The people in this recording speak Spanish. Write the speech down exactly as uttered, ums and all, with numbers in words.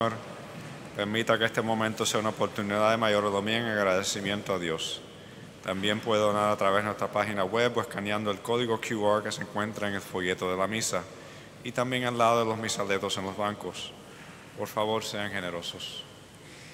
Señor, permita que este momento sea una oportunidad de mayordomía en agradecimiento a Dios. También puede donar a través de nuestra página web o escaneando el código Q R que se encuentra en el folleto de la misa y también al lado de los misaletos en los bancos. Por favor, sean generosos.